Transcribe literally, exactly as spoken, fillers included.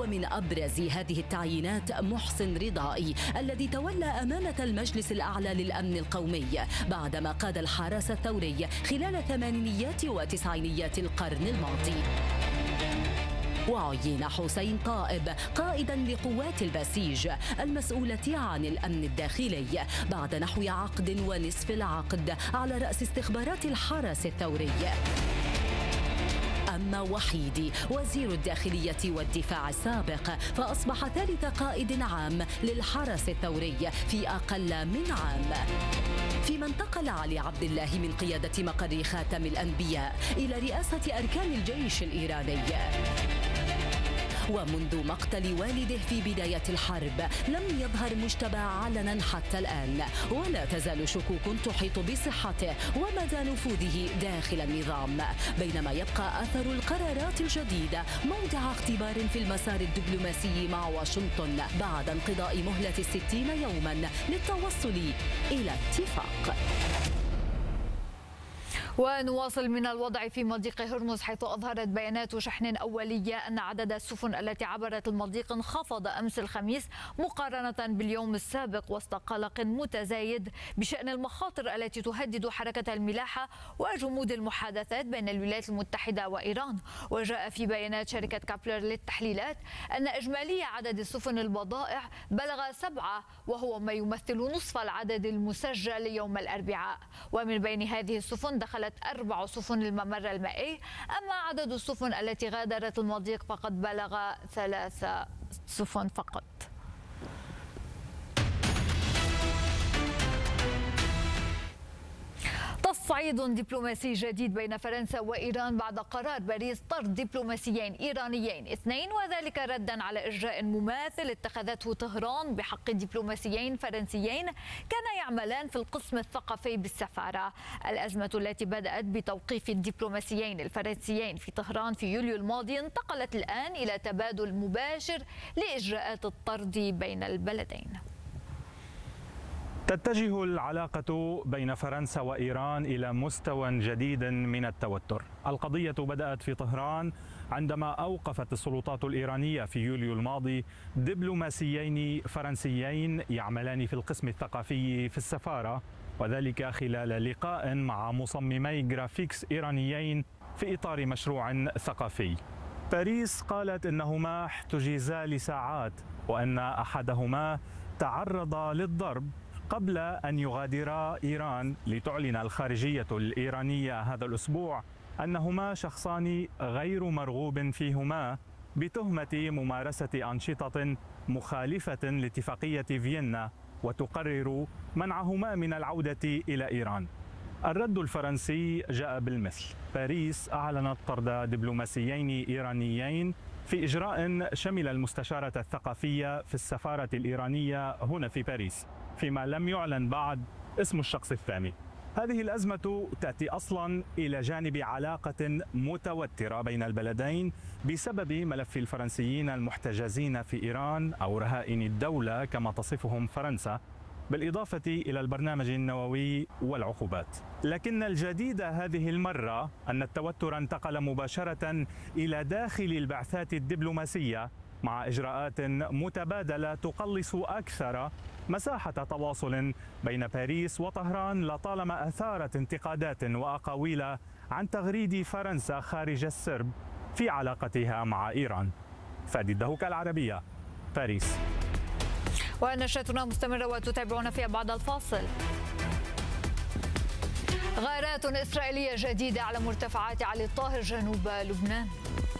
ومن أبرز هذه التعيينات محسن رضائي الذي تولى أمانة المجلس الأعلى للأمن القومي بعدما قاد الحرس الثوري خلال ثمانينيات وتسعينيات القرن الماضي. وعين حسين طائب قائدا لقوات البسيج المسؤولة عن الأمن الداخلي بعد نحو عقد ونصف العقد على رأس استخبارات الحرس الثوري. أما وحيدي وزير الداخلية والدفاع السابق فأصبح ثالث قائد عام للحرس الثوري في أقل من عام، فيما انتقل علي عبد الله من قيادة مقر خاتم الأنبياء إلى رئاسة أركان الجيش الإيراني. ومنذ مقتل والده في بداية الحرب لم يظهر مجتبى علنا حتى الآن، ولا تزال شكوك تحيط بصحته ومدى نفوذه داخل النظام، بينما يبقى أثر القرارات الجديدة موضع اختبار في المسار الدبلوماسي مع واشنطن بعد انقضاء مهلة الستين يوما للتوصل إلى اتفاق. ونواصل من الوضع في مضيق هرمز، حيث أظهرت بيانات شحن أولية أن عدد السفن التي عبرت المضيق انخفض أمس الخميس مقارنة باليوم السابق، وسط قلق متزايد بشأن المخاطر التي تهدد حركة الملاحة وجمود المحادثات بين الولايات المتحدة وإيران. وجاء في بيانات شركة كابلر للتحليلات أن إجمالي عدد السفن البضائع بلغ سبعة، وهو ما يمثل نصف العدد المسجل يوم الأربعاء. ومن بين هذه السفن دخلت أربع سفن الممر المائي، أما عدد السفن التي غادرت المضيق فقد بلغ ثلاث سفن فقط. تصعيد دبلوماسي جديد بين فرنسا وإيران بعد قرار باريس طرد دبلوماسيين إيرانيين اثنين، وذلك ردا على إجراء مماثل اتخذته طهران بحق دبلوماسيين فرنسيين كان يعملان في القسم الثقافي بالسفارة. الأزمة التي بدأت بتوقيف الدبلوماسيين الفرنسيين في طهران في يوليو الماضي انتقلت الآن إلى تبادل مباشر لإجراءات الطرد بين البلدين. تتجه العلاقة بين فرنسا وإيران إلى مستوى جديد من التوتر. القضية بدأت في طهران عندما أوقفت السلطات الإيرانية في يوليو الماضي دبلوماسيين فرنسيين يعملان في القسم الثقافي في السفارة، وذلك خلال لقاء مع مصممي جرافيكس إيرانيين في إطار مشروع ثقافي. باريس قالت إنهما احتجزا لساعات وأن أحدهما تعرض للضرب قبل أن يغادرا إيران، لتعلن الخارجية الإيرانية هذا الأسبوع أنهما شخصان غير مرغوب فيهما بتهمة ممارسة أنشطة مخالفة لاتفاقية فيينا، وتقرر منعهما من العودة إلى إيران. الرد الفرنسي جاء بالمثل. باريس أعلنت طرد دبلوماسيين إيرانيين في إجراء شمل المستشارة الثقافية في السفارة الإيرانية هنا في باريس، فيما لم يعلن بعد اسم الشخص الثاني. هذه الأزمة تأتي أصلا إلى جانب علاقة متوترة بين البلدين بسبب ملف الفرنسيين المحتجزين في إيران أو رهائن الدولة كما تصفهم فرنسا، بالإضافة إلى البرنامج النووي والعقوبات. لكن الجديد هذه المرة أن التوتر انتقل مباشرة إلى داخل البعثات الدبلوماسية، مع إجراءات متبادلة تقلص أكثر مساحة تواصل بين باريس وطهران، لطالما أثارت انتقادات وأقاويل عن تغريد فرنسا خارج السرب في علاقتها مع إيران. فادي الدهوك، العربية، باريس. ونشرتنا مستمرة وتتابعون فيها بعد الفاصل. غارات إسرائيلية جديدة على مرتفعات علي الطاهر جنوب لبنان.